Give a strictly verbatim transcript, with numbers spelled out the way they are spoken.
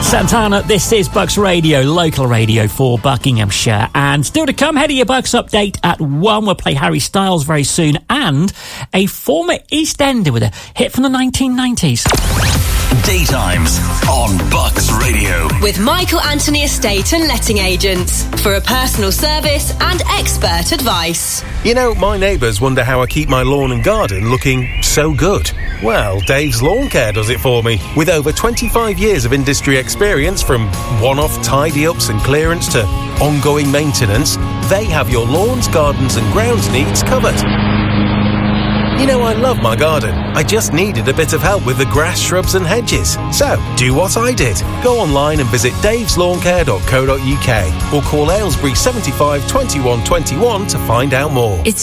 Santana, this is Bucks Radio, local radio for Buckinghamshire. And still to come, head of your Bucks update at one. We'll play Harry Styles very soon, and a former East Ender with a hit from the nineteen nineties. Daytimes on Bucks Radio. With Michael Anthony Estate and Letting Agents for a personal service and expert advice. You know, my neighbours wonder how I keep my lawn and garden looking so good. Well, Dave's Lawn Care does it for me. With over twenty-five years of industry experience, from one-off tidy-ups and clearance to ongoing maintenance, they have your lawns, gardens and grounds needs covered. You know, I love my garden. I just needed a bit of help with the grass, shrubs and hedges. So, do what I did. Go online and visit daves lawn care dot co dot uk or call Aylesbury seventy-five twenty-one twenty-one to find out more. It's